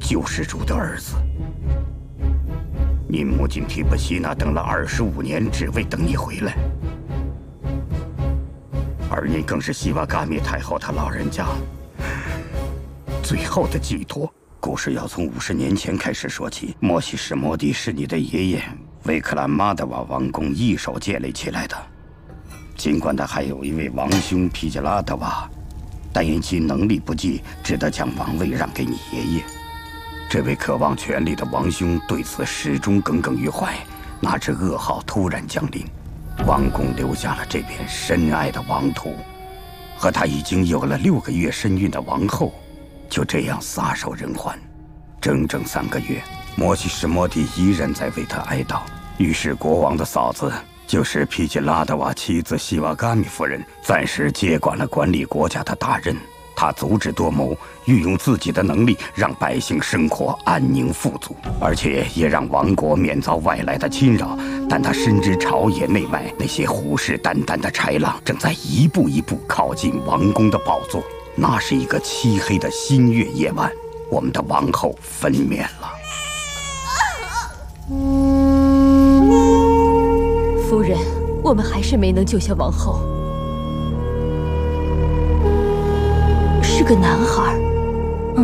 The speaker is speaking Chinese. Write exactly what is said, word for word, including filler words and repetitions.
救世主的儿子。您母亲提布西娜等了二十五年，只为等你回来。而您更是西瓦嘎米太后她老人家最后的寄托。故事要从五十年前开始说起。莫西什摩蒂是你的爷爷维克兰马德瓦王公一手建立起来的。尽管他还有一位王兄皮吉拉德瓦，但因其能力不济，只得将王位让给你爷爷。这位渴望权力的王兄对此始终耿耿于怀。哪知噩耗突然降临，王公留下了这片深爱的王土，和他已经有了六个月身孕的王后，就这样撒手人寰。整整三个月，摩西什摩蒂依然在为他哀悼。于是国王的嫂子，就是皮吉拉德瓦妻子西瓦嘎米夫人，暂时接管了管理国家的大任。她足智多谋，运用自己的能力，让百姓生活安宁富足，而且也让王国免遭外来的侵扰。但她深知朝野内外那些虎视眈眈的豺狼正在一步一步靠近王宫的宝座。那是一个漆黑的新月夜晚，我们的王后分娩了。 夫人，我们还是没能救下王后。是个男孩。